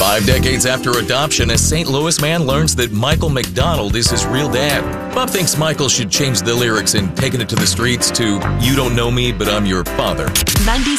5 decades after adoption, a St. Louis man learns that Michael McDonald is his real dad. Bob thinks Michael should change the lyrics and taking it to the streets to "You don't know me, but I'm your father."